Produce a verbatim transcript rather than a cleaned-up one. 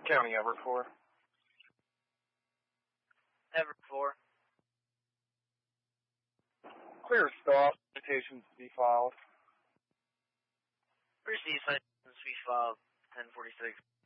County Everett for? Everett four. Clear stop. Citations to be filed. Received citations to be filed ten forty-six.